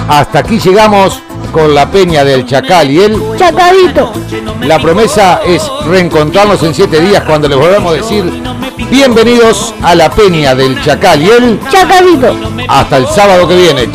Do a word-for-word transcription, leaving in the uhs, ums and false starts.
Hasta aquí llegamos con la Peña del Chacal y el Chacalito. La promesa es reencontrarnos en siete días cuando les volvamos a decir bienvenidos a la Peña del Chacal y el Chacalito. Hasta el sábado que viene.